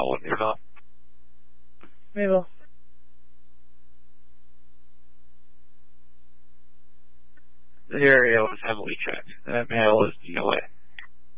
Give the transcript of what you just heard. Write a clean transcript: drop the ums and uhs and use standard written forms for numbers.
one or not. Mabel. The area was heavily checked. That mail is DOA.